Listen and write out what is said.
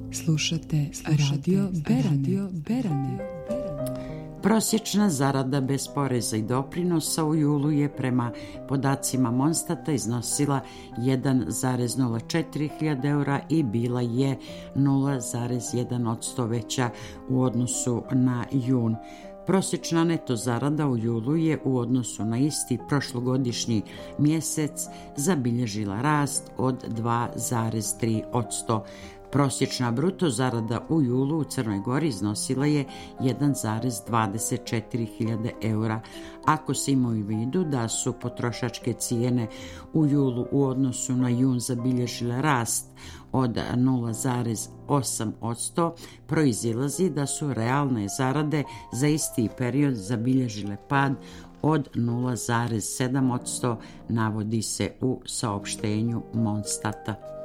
Slušate Radio Berane. Prosječna zarada bez poreza i doprinosa u julu je prema podacima Monstata iznosila 1,04 hiljade eura i bila je 0,1% veća u odnosu na jun. Prosječna neto zarada u julu je u odnosu na isti prošlogodišnji mjesec zabilježila rast od 2,3%. Prosječna bruto zarada u julu u Crnoj Gori iznosila je 1,24 hiljade eura. Ako se ima u vidu da su potrošačke cijene u julu u odnosu na jun zabilježile rast od 0,8%, proizilazi da su realne zarade za isti period zabilježile pad od 0,7%, navodi se u saopštenju Monstata.